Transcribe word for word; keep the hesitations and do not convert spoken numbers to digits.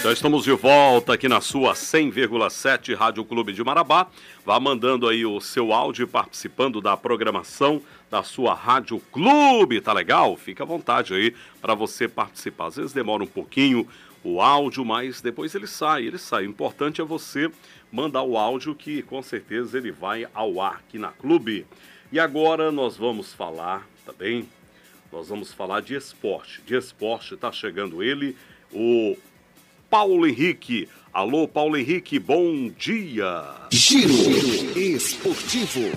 Já estamos de volta aqui na sua cem vírgula sete Rádio Clube de Marabá. Vá mandando aí o seu áudio participando da programação da sua Rádio Clube, tá legal? Fica à vontade aí para você participar. Às vezes demora um pouquinho o áudio, mas depois ele sai, ele sai. O importante é você mandar o áudio que com certeza ele vai ao ar aqui na Clube. E agora nós vamos falar, tá bem? Nós vamos falar de esporte. De esporte tá chegando ele, o Paulo Henrique. Alô, Paulo Henrique, bom dia. Giro Esportivo.